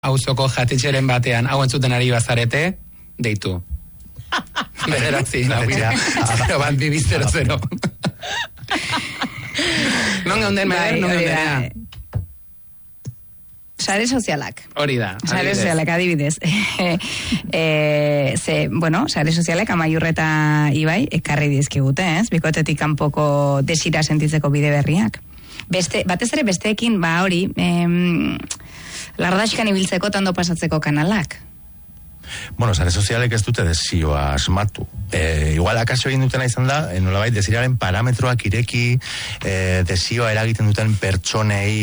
auzoko jatetxeren batean hau entzuten ari bazarete, deitu. Bederatzi, laukia. 0 Non gaunden, Maider, non gaundena? Sare sozialak. Hori da. Sare sozialak, adibidez. Sare sozialak Amaiur eta Ibai ekarri dizkigute, ez? Bikotetik kanpoko desira sentitzeko bide berriak. Batez ere besteekin, hori, lardaxkan ibiltzeko tando pasatzeko kanalak. Bueno, sare sozialek ez dute desioa asmatu. Igual akaso egin dutena izan da, nolabait desiraren parametroak ireki, desioa eragiten duten pertsonei